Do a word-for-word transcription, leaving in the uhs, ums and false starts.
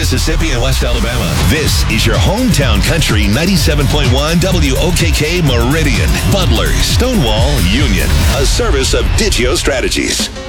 Mississippi, and West Alabama. This is your hometown country ninety-seven point one W O K K Meridian, Butler, Stonewall, Union. A service of Digio Strategies.